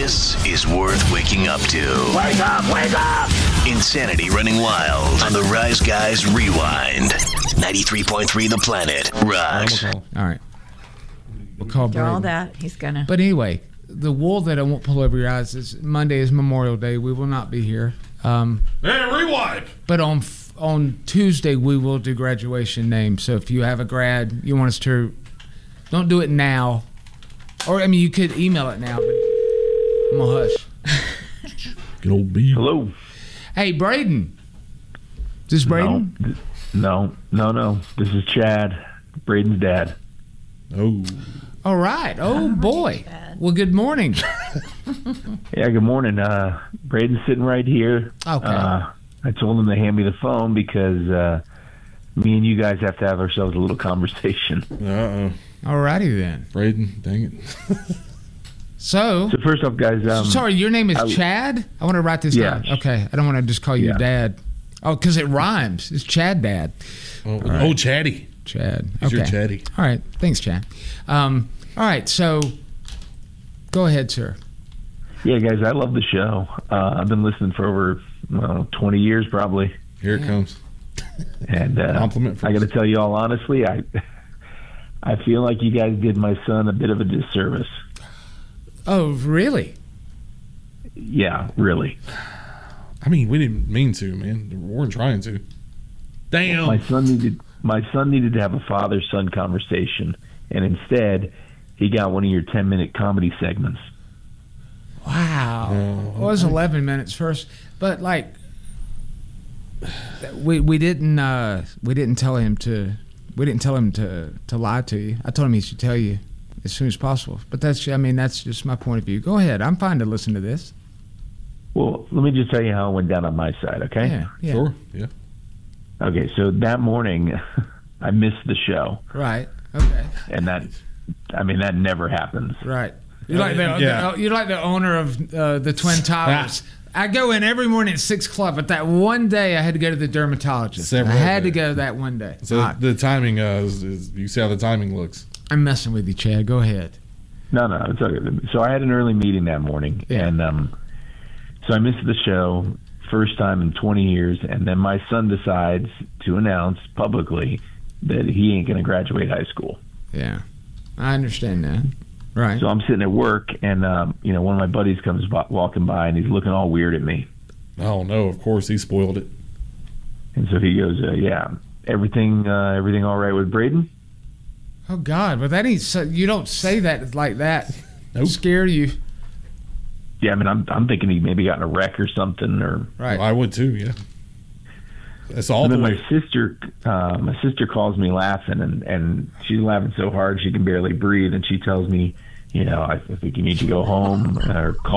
This is worth waking up to. Wake up! Wake up! Insanity running wild on the Rise Guys Rewind. 93.3 The Planet. Rocks. All right. We'll call After all Braden. that, he's gonna. But anyway, the wool that I won't pull over your eyes is Monday is Memorial Day. We will not be here. Hey, rewind. But on Tuesday we will do graduation names. So if you have a grad, you want us to, don't do it now. Or I mean, you could email it now. But I'm gonna hush. Good old B. Hello. Hey, Braden. Is this Braden? No. This is Chad, Braden's dad. Oh. All right. Oh boy. Well, good morning. Yeah, good morning. Braden's sitting right here. Okay. I told him to hand me the phone because me and you guys have to have ourselves a little conversation. All righty then. Braden, dang it. So first off, guys. Sorry, your name is Chad? I want to write this down. Okay. I don't want to just call you Dad. Oh, because it rhymes. It's Chad Dad. Oh, Chatty. Chad. He's Okay. your Chatty. All right. Thanks, Chad. All right. So go ahead, sir. Yeah, guys, I love the show. I've been listening for over 20 years probably. Here it comes. And Compliment I got to tell you all honestly, I feel like you guys did my son a bit of a disservice. Oh, really? Yeah, really. I mean, we didn't mean to, man. We weren't trying to. Damn. My son needed to have a father-son conversation, and instead, he got one of your 10-minute comedy segments. Wow. It was 11 minutes first, but like we didn't tell him to lie to you. I told him he should tell you as soon as possible. But that's just my point of view. Go ahead. I'm fine to listen to this. Well, let me just tell you how it went down on my side, okay? Yeah. Sure, yeah. Okay, so that morning, I missed the show. Right. Okay. And that never happens. Right. You're like the owner of the Twin Towers. I go in every morning at 6 o'clock, but that one day I had to go to the dermatologist. I had to go that one day. So the timing is you see how the timing looks. I'm messing with you, Chad. Go ahead. No, it's okay. So I had an early meeting that morning, and so I missed the show, first time in 20 years, and then my son decides to announce publicly that he ain't going to graduate high school. Yeah, I understand that. Right. So I'm sitting at work, and one of my buddies comes walking by, and he's looking all weird at me. Oh no! Of course, he spoiled it. And so he goes, everything all right with Braden? Oh God, but that ain't so, you don't say that like that. Nope. Scare you. Yeah, I mean, I'm thinking he maybe got in a wreck or something, or right. Well, I would too. Yeah. That's all. And then the my sister calls me laughing, and she's laughing so hard she can barely breathe, and she tells me, I think you need to go home or call